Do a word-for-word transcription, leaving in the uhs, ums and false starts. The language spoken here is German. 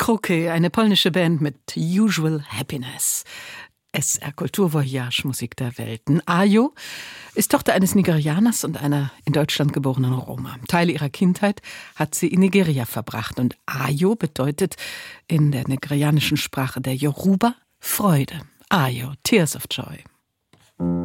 Kroky, eine polnische Band mit Usual Happiness. S R Kulturvoyage, Musik der Welten. Ayo ist Tochter eines Nigerianers und einer in Deutschland geborenen Roma. Teile ihrer Kindheit hat sie in Nigeria verbracht. Und Ayo bedeutet in der nigerianischen Sprache der Yoruba Freude. Ayo, Tears of Joy.